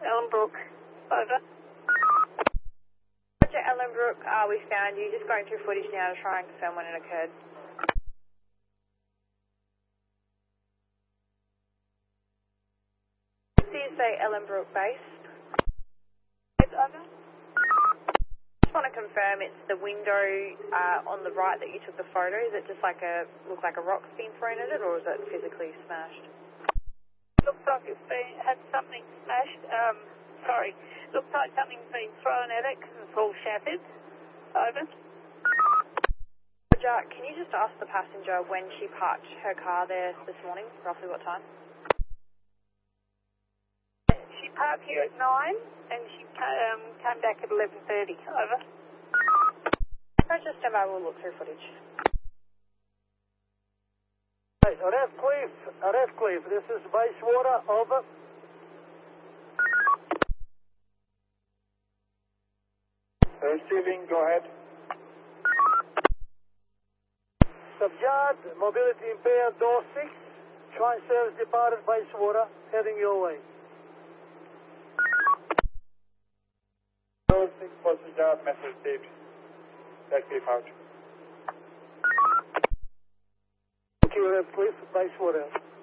Ellenbrook. Over. Roger, Ellenbrook, we found you. Just going through footage now to try and confirm when it occurred. Do you say Ellenbrook base? Yes, over. Just want to confirm it's the window on the right that you took the photo. Is it just like looks like a rock's been thrown at it, or is it physically smashed? Looks like it's had something smashed. Sorry. Looks like something's been thrown at it because it's all shattered. Over. Roger, can you just ask the passenger when she parked her car there this morning, roughly what time? She parked here at 9 and she came back at 11:30. Over. Roger, stand by, we'll look through footage. Redcliffe, this is Bayswater, over. Receiving, go ahead. Subject, mobility impaired, door 6. Train service departed Bayswater, heading your way. Door 6, passenger, message received. Redcliffe out. Thank you, Redcliffe, Bayswater.